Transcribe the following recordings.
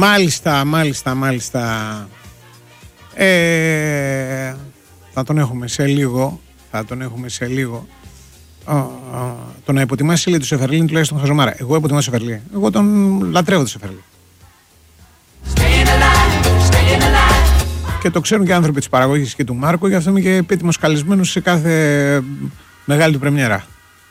Μάλιστα. Θα τον έχουμε σε λίγο. Το να υποτιμάσει λίγο του Σεφερλί είναι τουλάχιστον χαζομάρα. Εγώ υποτιμάω του Σεφερλί. Εγώ τον λατρεύω του Σεφερλί. Και το ξέρουν και οι άνθρωποι της παραγωγής και του Μάρκο, γι' αυτό είμαι και επίτιμος καλεσμένος σε κάθε μεγάλη του πρεμιέρα.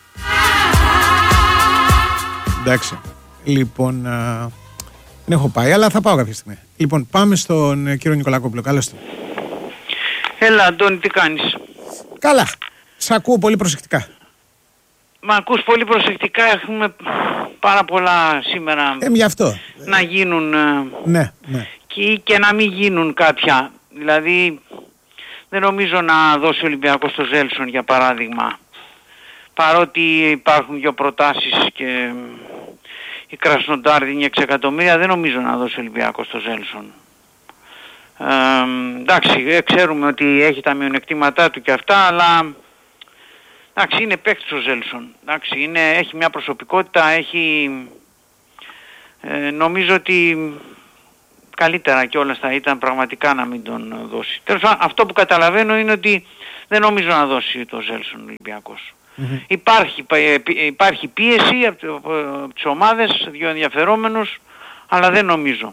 Εντάξει. Λοιπόν, δεν έχω πάει, αλλά θα πάω κάποια στιγμή. Λοιπόν, πάμε στον κύριο Νικολακόπουλο. Καλώς του. Έλα, Αντώνη, τι κάνεις? Καλά. Σ' ακούω πολύ προσεκτικά. Μ' ακούς πολύ προσεκτικά, έχουμε πάρα πολλά σήμερα Γι' αυτό. να γίνουν Ναι. Και να μην γίνουν κάποια. Δηλαδή, δεν νομίζω να δώσει ο Ολυμπιακός στο Ζέλσον, για παράδειγμα. Παρότι υπάρχουν δύο προτάσεις και η Κρασνοντάρ δίνει 6 εκατομμύρια, δεν νομίζω να δώσει ο Ολυμπιακός στο Ζέλσον. Εντάξει, ξέρουμε ότι έχει τα μειονεκτήματά του και αυτά, αλλά εντάξει, είναι παίκτης ο Ζέλσον. Εντάξει, έχει μια προσωπικότητα, νομίζω ότι καλύτερα κιόλας θα ήταν πραγματικά να μην τον δώσει. Τέλος πάντων, αυτό που καταλαβαίνω είναι ότι δεν νομίζω να δώσει το Ζέλσον ο Ολυμπιακός. Υπάρχει πίεση από τις ομάδες, δύο ενδιαφερόμενους, αλλά δεν νομίζω.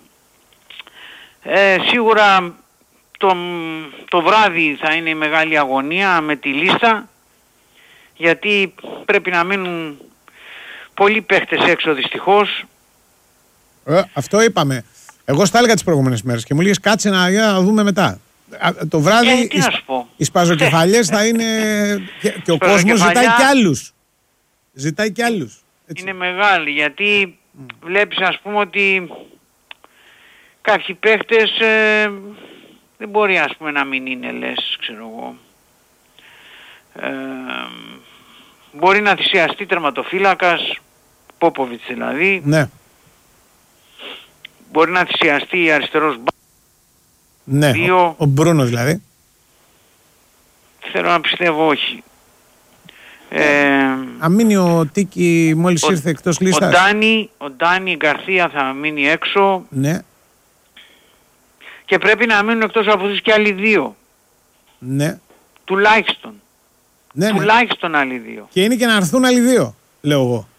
Σίγουρα το βράδυ θα είναι η μεγάλη αγωνία με τη λίστα, γιατί πρέπει να μείνουν πολλοί παίχτες έξω δυστυχώς. Αυτό είπαμε. Εγώ στα έλεγα τις προηγούμενες μέρες και μου λέγες κάτσε να δούμε μετά. Το βράδυ οι σπαζοκεφαλιές θα είναι και ο κόσμος ζητάει κι άλλους. Έτσι. Είναι μεγάλη, γιατί βλέπεις, ας πούμε, ότι κάποιοι παίχτες δεν μπορεί, ας πούμε, να μην είναι, λες, ξέρω εγώ. Μπορεί να θυσιαστεί τερματοφύλακας, Πόποβιτς δηλαδή. Ναι. Μπορεί να θυσιαστεί αριστερός μπακ. Ναι, ο Μπρούνο δηλαδή. Θέλω να πιστεύω όχι. Αν μείνει ο Τίκι μόλις ήρθε εκτός λίστας. Ο Ντάνι Γκαρθία θα μείνει έξω. Ναι. Και πρέπει να μείνουν εκτός από αυτούς και άλλοι δύο. Ναι. Τουλάχιστον. Ναι. Τουλάχιστον άλλοι δύο. Και είναι και να έρθουν άλλοι δύο, λέω εγώ.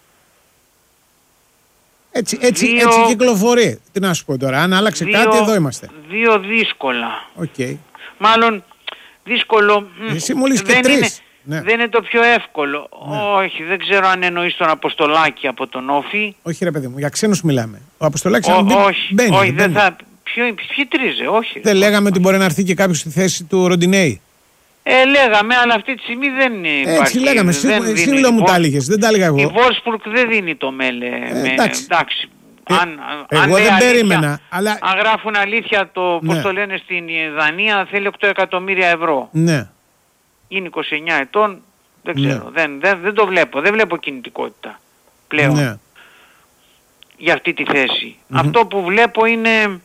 Έτσι κυκλοφορεί. Τι να σου πω τώρα, αν άλλαξε κάτι εδώ είμαστε. Δύο δύσκολα. Okay. Μάλλον δύσκολο. Εσύ μόλις και τρεις. Δεν είναι το πιο εύκολο. Ναι. Όχι, δεν ξέρω αν εννοείς τον Αποστολάκη από τον Όφη. Όχι ρε παιδί μου, για ξένους μιλάμε. Ο Αποστολάκης όχι, δεν θα... Ποιοι τρίζε, όχι. Δεν λέγαμε ότι μπορεί να έρθει και κάποιος στη θέση του Ροντινέη. Λέγαμε, αλλά αυτή τη στιγμή δεν υπάρχει. Έτσι λέγαμε, εσύ μου τα έλεγες, δεν τα έλεγα εγώ. Η Βόρσπουργκ δεν δίνει το μέλε. Εντάξει. Εγώ δεν περίμενα. Αλλά... Αν γράφουν αλήθεια πώς το λένε στην Δανία, θέλει 8 εκατομμύρια ευρώ. Ναι. Είναι 29 ετών, δεν ξέρω. Δεν το βλέπω, δεν βλέπω κινητικότητα πλέον. Ναι. Για αυτή τη θέση. Αυτό που βλέπω είναι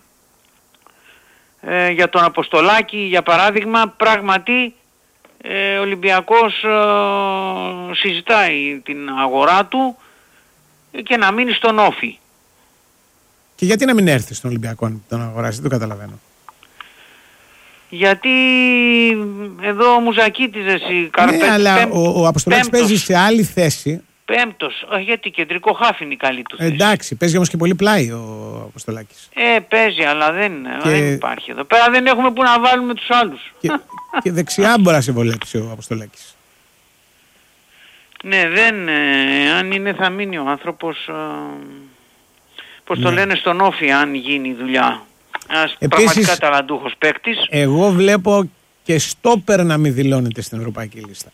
για τον Αποστολάκη, για παράδειγμα, πράγματι ο Ολυμπιακός συζητάει την αγορά του και να μείνει στον Όφη. Και γιατί να μην έρθει στον Ολυμπιακό να τον αγοράσει, δεν το καταλαβαίνω. Γιατί εδώ ο Μουζακίτης εσύ Ναι, αλλά ο Αποστολάκης παίζει σε άλλη θέση. Πέμπτος, γιατί κεντρικό χάφ είναι η καλή του θέση. Εντάξει, παίζει όμως και πολύ πλάι ο Αποστολάκης. Παίζει, αλλά δεν υπάρχει εδώ. Πέρα δεν έχουμε που να βάλουμε τους άλλους. Και δεξιά μπορεί να σε βολέψει ο Αποστολάκης. Ναι, αν είναι θα μείνει ο άνθρωπος, πώς το λένε, στον Όφη, αν γίνει η δουλειά. Ένας πραγματικά ταλαντούχος παίκτης. Εγώ βλέπω και στόπερ να μην δηλώνεται στην ευρωπαϊκή λίστα.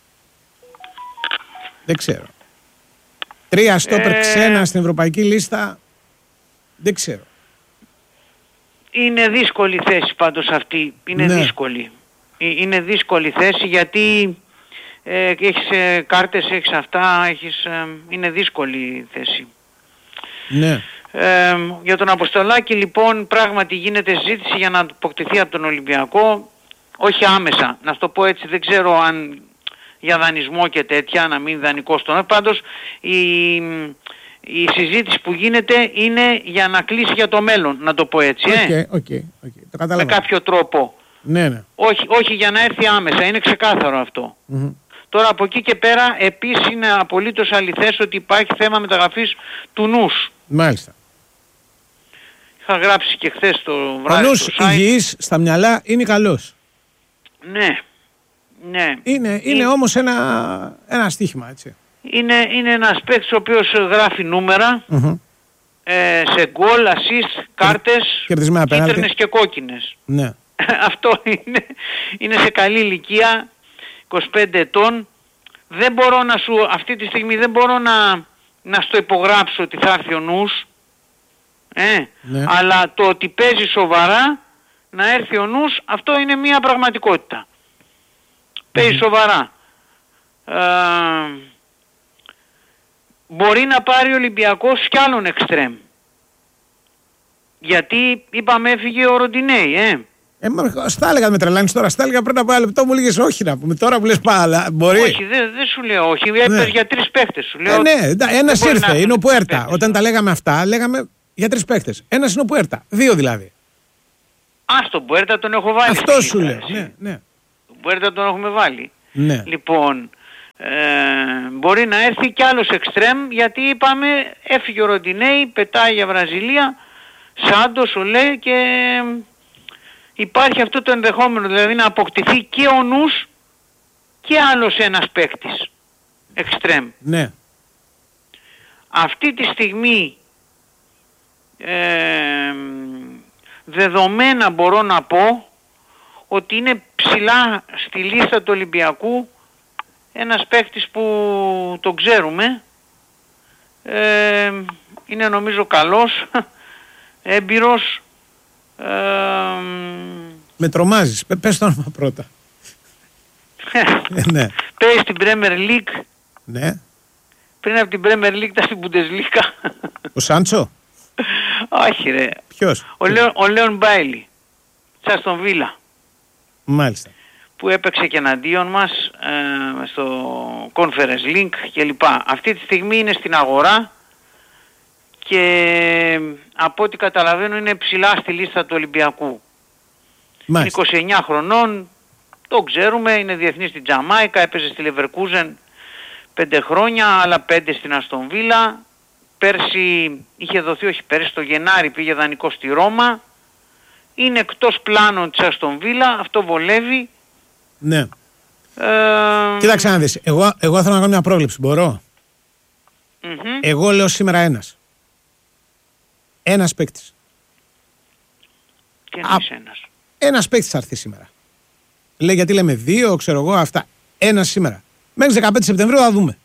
Δεν ξέρω. 3 στόπερ ξένα στην ευρωπαϊκή λίστα, δεν ξέρω. Είναι δύσκολη θέση πάντως αυτή. Είναι δύσκολη. Είναι δύσκολη θέση γιατί έχεις κάρτες, έχεις αυτά, είναι δύσκολη θέση. Ναι. Για τον Αποστολάκη λοιπόν πράγματι γίνεται συζήτηση για να αποκτηθεί από τον Ολυμπιακό, όχι άμεσα, να το πω έτσι, δεν ξέρω αν για δανεισμό και τέτοια, να μην δανεικό στον. Πάντως η συζήτηση που γίνεται είναι για να κλείσει για το μέλλον, να το πω έτσι. Okay. Το καταλαβαίνω. Με κάποιο τρόπο. Ναι. Όχι για να έρθει άμεσα, είναι ξεκάθαρο αυτό. Τώρα από εκεί και πέρα επίσης είναι απολύτως αληθές ότι υπάρχει θέμα μεταγραφής του νους. Μάλιστα. Είχα γράψει και χθες το βράδυ. Ο νους υγιής στα μυαλά είναι καλός. Ναι. Είναι όμως ένα στοίχημα, έτσι. Είναι ένας παίκτης ο οποίος γράφει νούμερα σε γκολ, assist, κάρτες, κίτρινες και κόκκινες. Ναι. Αυτό είναι σε καλή ηλικία, 25 ετών. Δεν μπορώ αυτή τη στιγμή δεν μπορώ να στο υπογράψω ότι θα έρθει ο νους. Ναι. Αλλά το ότι παίζει σοβαρά να έρθει ο νους, αυτό είναι μια πραγματικότητα. Παίζει σοβαρά. Μπορεί να πάρει ο Ολυμπιακός κι άλλον εξτρέμ. Γιατί είπαμε έφυγε ο Ροντινέη, Στα έλεγα με τρελάνεις τώρα, στα έλεγα πριν από ένα λεπτό, μου λέγες όχι να πούμε. Τώρα που λες πάλα, μπορεί. Όχι, δεν σου λέω όχι, έπαιζε για 3 παίχτες. Σου λέω, ένας ήρθε, είναι ο Πουέρτα. Όταν τα λέγαμε αυτά, λέγαμε για 3 παίχτες. Ένας είναι ο Πουέρτα, 2 δηλαδή. Τον Πουέρτα τον έχω βάλει. Αυτό σου λέω, ναι. Τον Πουέρτα τον έχουμε βάλει. Ναι. Λοιπόν, μπορεί να έρθει κι άλλος εξτρέμ, γιατί είπαμε έφυγε ο Ροντινέη, πετάει για Βραζιλία, Σάντος, Ολέ, και υπάρχει αυτό το ενδεχόμενο, δηλαδή να αποκτηθεί και ο νους και άλλος ένας παίκτης εξτρέμ. Ναι. Αυτή τη στιγμή δεδομένα μπορώ να πω ότι είναι ψηλά στη λίστα του Ολυμπιακού ένας παίκτης που τον ξέρουμε, είναι νομίζω καλός, έμπειρος. Με τρομάζεις, πες το όνομα πρώτα. Ναι. Παίζει στην Premier League. Ναι. Πριν από την Premier League ήταν στην Bundesliga. Ο Σάντσο. Όχι ρε. Ποιος? Ο Λέον Μπάιλι. Σαν στον Βίλα. Μάλιστα. Που έπαιξε και εναντίον μας στο Conference Link κλπ. Αυτή τη στιγμή είναι στην αγορά και από ό,τι καταλαβαίνω είναι ψηλά στη λίστα του Ολυμπιακού. Μάλιστα. Είναι 29 χρονών, το ξέρουμε, είναι διεθνής στην Τζαμάικα, έπαιζε στη Leverkusen 5 χρόνια, άλλα 5 στην Αστον Βίλα. Πέρσι είχε δοθεί, όχι πέρσι, το Γενάρη πήγε δανεικό στη Ρώμα. Είναι εκτός πλάνων της Αστον Βίλα, αυτό βολεύει. Ναι. Κοίταξε να δεις, εγώ θέλω να κάνω μια πρόβλεψη, μπορώ? Εγώ λέω σήμερα ένας παίκτης. Τι εννοείς ένας? Ένας παίκτης θα έρθει σήμερα. Λέει γιατί λέμε 2, ξέρω εγώ αυτά. Ένας σήμερα. Μέχρι 15 Σεπτεμβρίου θα δούμε.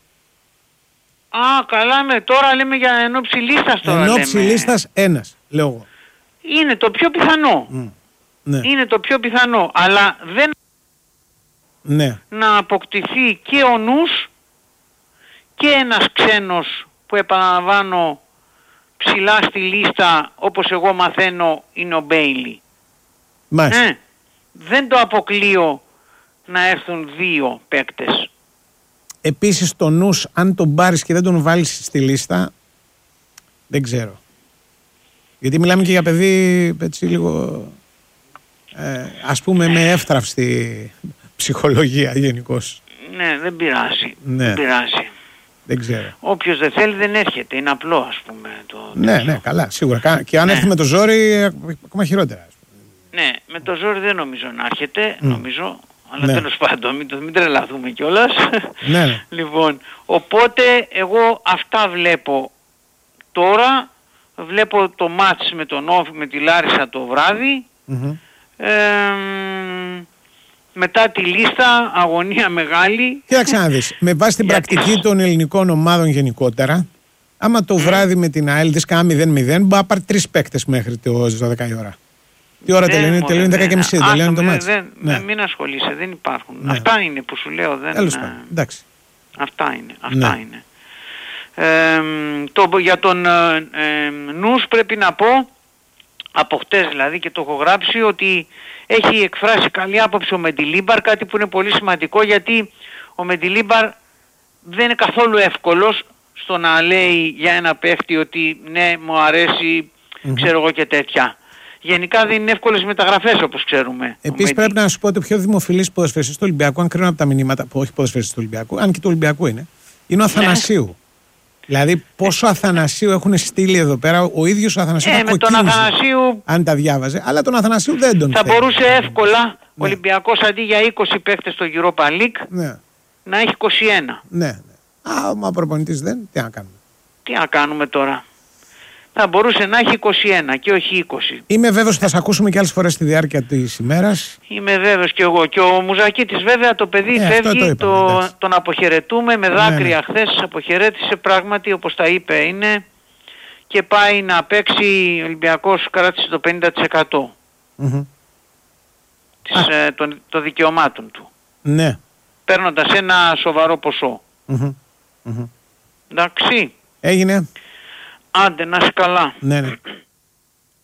Καλά, τώρα λέμε για ενόψη λίστας τώρα. Ενόψη λίστας ένας, λέω εγώ. Είναι το πιο πιθανό. Ναι. Είναι το πιο πιθανό. Αλλά δεν να αποκτηθεί και ο νους και ένας ξένος που, επαναλαμβάνω, ψηλά στη λίστα, όπως εγώ μαθαίνω, είναι ο Μπέιλι. Μάλιστα. Δεν το αποκλείω να έρθουν 2 παίκτες. Επίσης το νους, αν τον πάρεις και δεν τον βάλεις στη λίστα, δεν ξέρω. Γιατί μιλάμε και για παιδί έτσι λίγο, ας πούμε, με εύθραυστη ψυχολογία γενικώς. Ναι, δεν πειράζει. Ναι. Δεν πειράζει. Δεν ξέρω. Όποιος δεν θέλει δεν έρχεται. Είναι απλό, ας πούμε. Ναι, καλά, σίγουρα. Και αν έρθει με το ζόρι, ακόμα χειρότερα. Ναι, με το ζόρι δεν νομίζω να έρχεται, νομίζω. Αλλά τέλος πάντων, μην τρελαθούμε κιόλας. Ναι. Λοιπόν, οπότε εγώ αυτά βλέπω τώρα. Βλέπω το μάτς με τη Λάρισα το βράδυ. Μετά τη λίστα, αγωνία μεγάλη. Κοίταξε να δεις, με βάση την πρακτική των ελληνικών ομάδων γενικότερα, άμα το βράδυ με την ΑΕΛ δεις κάνα 0-0, μπορεί να πάρει 3 παίκτες μέχρι τις 12 η ώρα. Τι ώρα τελειώνει? Τελειώνει 10:30, τελειώνει το μάτς. Μην ασχολείσαι, δεν υπάρχουν. Αυτά είναι που σου λέω. Τέλος πάντων, εντάξει. Αυτά είναι. Για τον νους πρέπει να πω, από χτες δηλαδή, και το έχω γράψει, ότι έχει εκφράσει καλή άποψη ο Μεντιλίμπαρ, κάτι που είναι πολύ σημαντικό, γιατί ο Μεντιλίμπαρ δεν είναι καθόλου εύκολος στο να λέει για ένα παίχτη ότι ναι μου αρέσει, ξέρω εγώ και τέτοια. Γενικά δεν είναι εύκολες μεταγραφές όπως ξέρουμε. Επίσης πρέπει να σου πω ότι ο πιο δημοφιλής ποδοσφαιριστής του Ολυμπιακού, αν κρίνω από τα μηνύματα, που όχι ποδοσφαιριστής του Ολυμπιακού, αν και του Ολυμπιακού είναι ο Αθανασίου. Δηλαδή πόσο Αθανασίου έχουν στείλει εδώ πέρα, ο ίδιος ο Αθανασίου θα κοκκίνησε αν τα διάβαζε, αλλά τον Αθανασίου δεν τον θα μπορούσε εύκολα ο Ολυμπιακός αντί για 20 παίκτες στο Europa League να έχει 21. Ναι. Μα προπονητής δεν, τι να κάνουμε. Τι να κάνουμε τώρα. Θα μπορούσε να έχει 21 και όχι 20. Είμαι βέβαιος ότι θα σε ακούσουμε και άλλες φορές στη διάρκεια της ημέρας. Είμαι βέβαιος και εγώ. Και ο Μουζακίτης βέβαια το παιδί φεύγει, τον αποχαιρετούμε με δάκρυα. Χθες αποχαιρέτησε πράγματι όπως τα είπε είναι και πάει να παίξει ο Ολυμπιακός, κράτησε το 50% των δικαιωμάτων του. Ναι. Παίρνοντας ένα σοβαρό ποσό. Εντάξει. Έγινε. Άντε να είσαι καλά. Ναι.